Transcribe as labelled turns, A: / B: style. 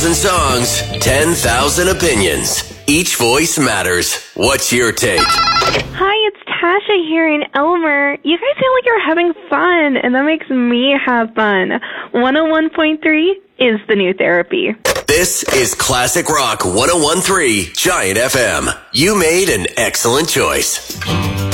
A: 10,000 songs, 10,000 opinions. Each voice matters. What's your take?
B: Hi, it's Tasha here in Elmer. You guys sound like you're having fun, and that makes me have fun. 101.3 is the new therapy.
A: This is Classic Rock 101.3 Giant FM. You made an excellent choice.